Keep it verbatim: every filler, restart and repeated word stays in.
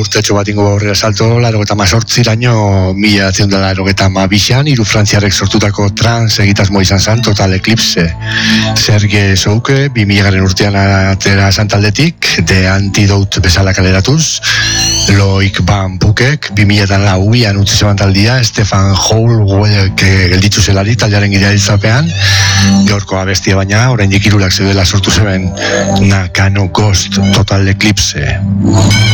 urtetxo bat ingo horrela salto, laro eta mazortziraino mila atzen da laro eta mabixan, hiru frantziarek sortutako trans egitasmo izan zen, Total Eclipse. Serge Souke, bi mila garen urtean atera santaldetik, The Antidote bezala kaleratuz, Loic Van Bukek, bi mila eta lauian utzi zeban taldia, Stefan Houlweg gelditzu zelari taldearen gidaritzapean, gaurko abestia baina, orain ikirurak zeudela sortu zeben Nakano Ghost Total Eclipse.